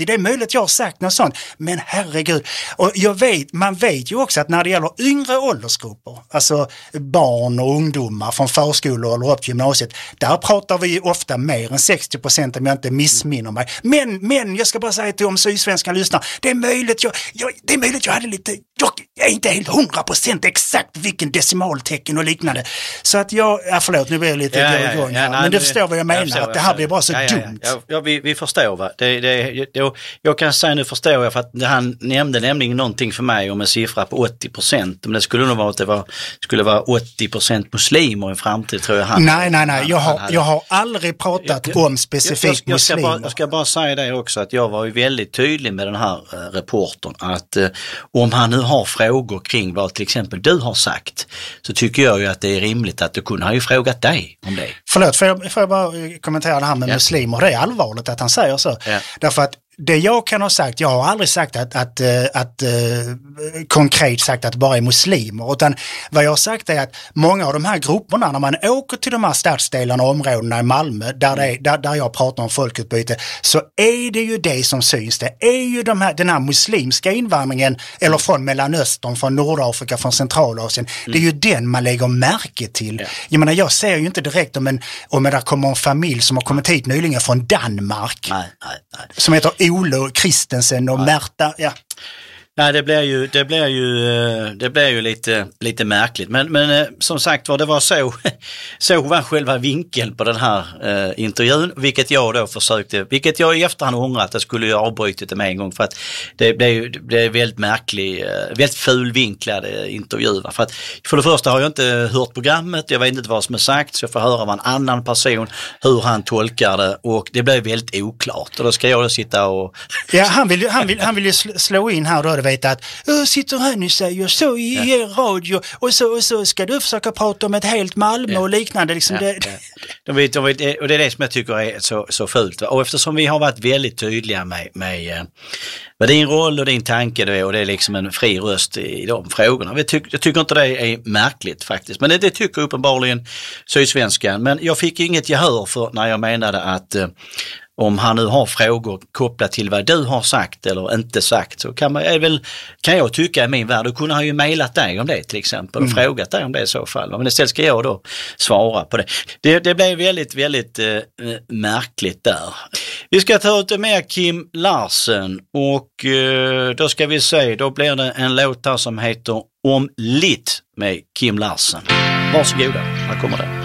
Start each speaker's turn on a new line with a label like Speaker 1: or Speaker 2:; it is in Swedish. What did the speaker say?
Speaker 1: 40, det är möjligt jag har sagt något sånt, men herregud. Och man vet ju också att när det gäller yngre åldersgrupper, alltså barn och ungdomar från förskolor eller upp till gymnasiet, där pratar vi ofta mer än 60% om jag inte missminner mig. Men jag ska bara säga till om Sydsvenskan lyssnar, det är möjligt jag hade lite, jag är inte helt 100% exakt vilken decimaltecken och liknande. Så att förlåt, nu blir jag lite igång här, men du förstår vad jag menar, att det här blir bara så dumt.
Speaker 2: Ja, vi förstår, va? Jag kan säga, nu förstår jag, för att han nämnde nämligen någonting för mig om en siffra på 80%, men det skulle nog vara att det skulle vara 80% muslimer i framtid, tror jag.
Speaker 1: Nej, jag har aldrig pratat om specifikt muslimer.
Speaker 2: Jag ska bara säga det också, att jag var ju väldigt tydlig med den här reportern, att om han nu har frågor kring vad till exempel du har sagt, så tycker jag ju att det är rimligt att du kunde ha ju frågat dig om det.
Speaker 1: Förlåt, får jag bara kommentera det här med muslimer? Det är allvarligt att han säger så. Ja. Därför att det jag kan ha sagt, jag har aldrig sagt att konkret sagt att det bara är muslimer, utan vad jag har sagt är att många av de här grupperna, när man åker till de här stadsdelarna och områdena i Malmö där jag pratar om folkutbyte, så är det ju det som syns. Det är ju den här muslimska invandringen, eller från Mellanöstern, från Nordafrika, från Centralasien. Det är ju den man lägger märke till. Ja. Jag menar, jag ser ju inte direkt om det kommer en familj som har kommit hit nyligen från Danmark. Nej. Som heter Olo Kristensen och Märta. Ja.
Speaker 2: Nej, det blir ju lite märkligt. Men som sagt var, det var så var själva vinkeln på den här intervjun, vilket jag då försökte, vilket jag i efterhand ångrar att jag skulle ju avbryta det med en gång, för att det blev väldigt märklig, väldigt fulvinklade intervjuer. För att för det första har jag inte hört programmet, jag vet inte vad som är sagt, så jag får höra vad en annan person, hur han tolkar det, och det blev väldigt oklart. Och då ska jag då sitta och...
Speaker 1: Ja, han vill ju slå in här då, du vet att sitter han och säger så i radio, och så ska du försöka prata om ett helt Malmö och liknande. Liksom
Speaker 2: De vet, och det är det som jag tycker är så fult. Och eftersom vi har varit väldigt tydliga med vad din roll och din tanke det är, och det är liksom en fri röst i de frågorna. Jag tycker inte det är märkligt faktiskt, men det tycker uppenbarligen Sydsvenskan. Men jag fick inget gehör för när jag menade att om han nu har frågor kopplat till vad du har sagt eller inte sagt, så kan jag tycka i min värld, då kunde han ju mejlat dig om det till exempel och frågat dig om det i så fall. Men istället ska jag då svara på det. Det blev väldigt, väldigt märkligt där. Vi ska ta ut med Kim Larsen, och då ska vi se, då blir det en låt här som heter Om Litt med Kim Larsen. Varsågoda, här kommer det.